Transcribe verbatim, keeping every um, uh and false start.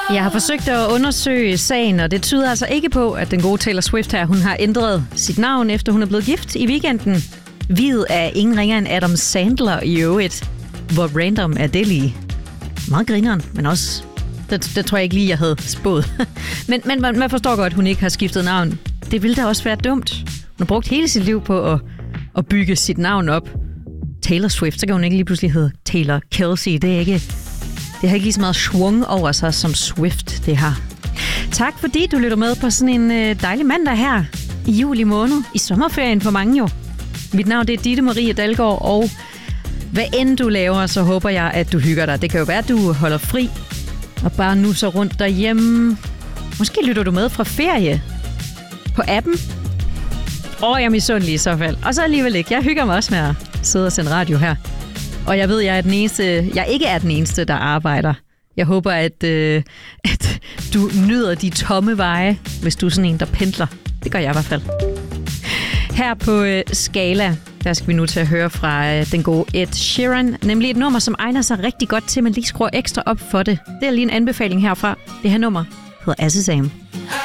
Jeg har forsøgt at undersøge sagen, og det tyder altså ikke på, at den gode Taylor Swift her, hun har ændret sit navn, efter hun er blevet gift i weekenden. Viet er ingen ringer end Adam Sandler i øvrigt. Hvor random er det lige? Meget grineren, men også... Det, det tror jeg ikke lige, jeg havde spået. men, men man, man forstår godt, at hun ikke har skiftet navn. Det ville da også være dumt. Hun har brugt hele sit liv på at, at bygge sit navn op. Taylor Swift, så kan hun ikke lige pludselig hedde Taylor Kelsey. Det er ikke... Det har ikke lige så meget schwung over sig, som Swift det har. Tak fordi du lytter med på sådan en øh, dejlig mandag her i juli måned. I sommerferien for mange jo. Mit navn det er Ditte Marie Dalgaard, og hvad end du laver, så håber jeg, at du hygger dig. Det kan jo være, at du holder fri og bare nu så rundt derhjemme. Måske lytter du med fra ferie på appen. Åh, jeg er misundelig i så fald. Og så alligevel ikke. Jeg hygger mig også med at sidde og sende radio her. Og jeg ved, jeg er den eneste, jeg ikke er den eneste, der arbejder. Jeg håber, at, øh, at du nyder de tomme veje, hvis du er sådan en, der pendler. Det gør jeg i hvert fald. Her på øh, Skala, der skal vi nu til at høre fra øh, den gode Ed Sheeran. Nemlig et nummer, som egner sig rigtig godt til, at man lige skruer ekstra op for det. Det er lige en anbefaling herfra. Det her nummer hedder Azizam.